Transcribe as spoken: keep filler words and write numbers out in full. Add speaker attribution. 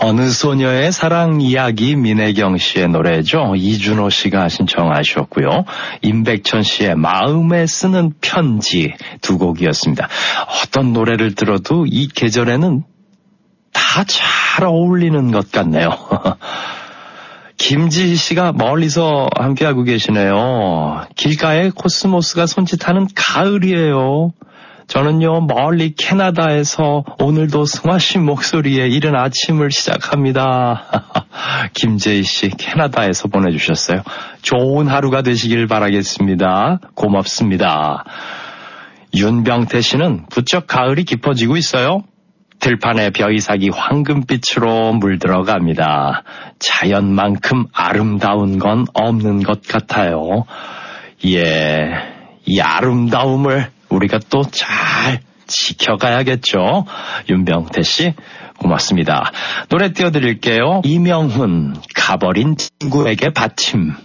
Speaker 1: 어느 소녀의 사랑 이야기 민혜경 씨의 노래죠. 이준호 씨가 신청하셨고요. 임백천 씨의 마음에 쓰는 편지 두 곡이었습니다. 어떤 노래를 들어도 이 계절에는 다 잘 어울리는 것 같네요. 김지희 씨가 멀리서 함께하고 계시네요. 길가에 코스모스가 손짓하는 가을이에요. 저는요 멀리 캐나다에서 오늘도 승화 씨 목소리에 이른 아침을 시작합니다. 김재희 씨 캐나다에서 보내주셨어요. 좋은 하루가 되시길 바라겠습니다. 고맙습니다. 윤병태 씨는 부쩍 가을이 깊어지고 있어요. 들판에 벼이삭이 황금빛으로 물들어갑니다. 자연만큼 아름다운 건 없는 것 같아요. 예, 이 아름다움을 우리가 또 잘 지켜가야겠죠. 윤병태 씨 고맙습니다. 노래 띄워드릴게요. 이명훈 가버린 친구에게 받침.